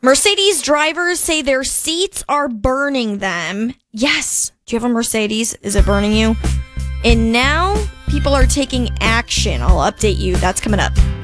Mercedes drivers say their seats are burning them. Yes. Do you have a Mercedes? Is it burning you? And now people are taking action. I'll update you. That's coming up.